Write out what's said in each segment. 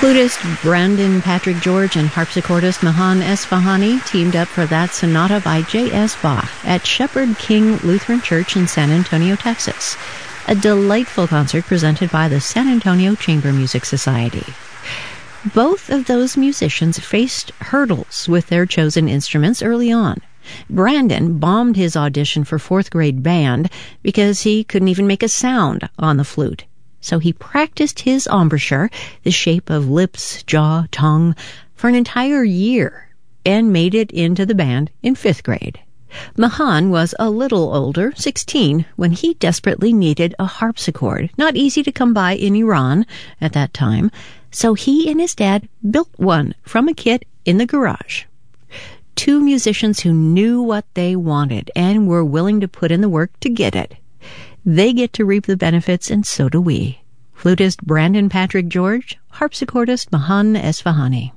Flutist Brandon Patrick George and harpsichordist Mahan Esfahani teamed up for that sonata by J.S. Bach at Shepherd King Lutheran Church in San Antonio, Texas. A delightful concert presented by the San Antonio Chamber Music Society. Both of those musicians faced hurdles with their chosen instruments early on. Brandon bombed his audition for fourth grade band because he couldn't even make a sound on the flute. So he practiced his embouchure, the shape of lips, jaw, tongue, for an entire year and made it into the band in fifth grade. Mahan was a little older, 16, when he desperately needed a harpsichord, not easy to come by in Iran at that time, so he and his dad built one from a kit in the garage. Two musicians who knew what they wanted and were willing to put in the work to get it. They get to reap the benefits, and so do we. Flutist Brandon Patrick George, harpsichordist Mahan Esfahani.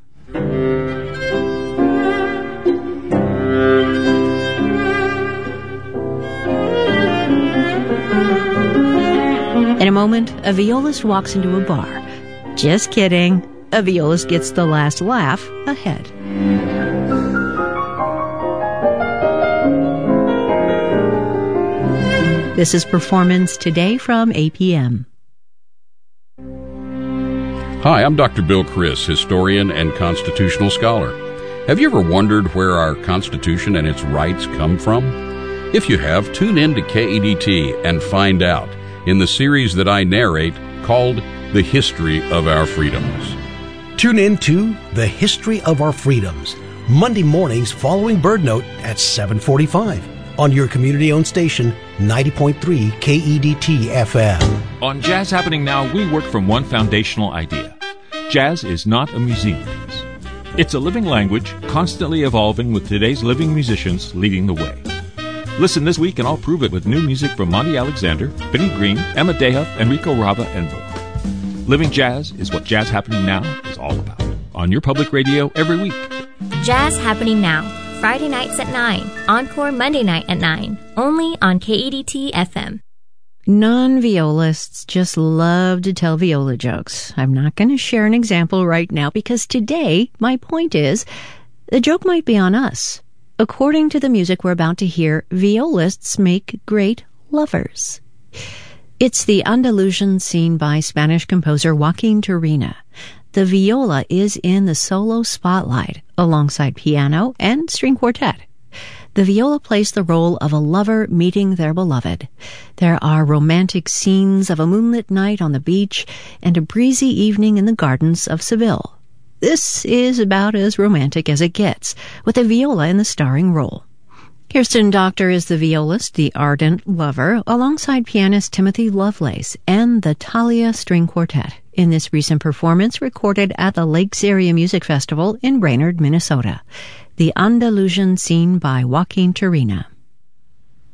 In a moment, a violist walks into a bar. Just kidding. A violist gets the last laugh ahead. This is Performance Today from APM. Hi, I'm Dr. Bill Criss, historian and constitutional scholar. Have you ever wondered where our Constitution and its rights come from? If you have, tune in to KEDT and find out in the series that I narrate called The History of Our Freedoms. Tune in to The History of Our Freedoms, Monday mornings following Bird Note at 7:45 on your community-owned station, 90.3 KEDT FM. On Jazz Happening Now, we work from one foundational idea. Jazz is not a museum piece. It's a living language, constantly evolving with today's living musicians leading the way. Listen this week and I'll prove it with new music from Monty Alexander, Benny Green, Emma Deha, Enrico Rava, and more. Living jazz is what Jazz Happening Now is all about. On your public radio every week. Jazz Happening Now, Friday nights at 9, Encore Monday night at 9, only on KEDT FM. Non-violists just love to tell viola jokes. I'm not going to share an example right now because today my point is the joke might be on us. According to the music we're about to hear, violists make great lovers. It's the Andalusian scene by Spanish composer Joaquin Turina. The viola is in the solo spotlight alongside piano and string quartet. The viola plays the role of a lover meeting their beloved. There are romantic scenes of a moonlit night on the beach and a breezy evening in the gardens of Seville. This is about as romantic as it gets, with a viola in the starring role. Kirsten Doctor is the violist, the ardent lover, alongside pianist Timothy Lovelace and the Thalia String Quartet in this recent performance recorded at the Lakes Area Music Festival in Brainerd, Minnesota. The Andalusian Scene by Joaquin Turina.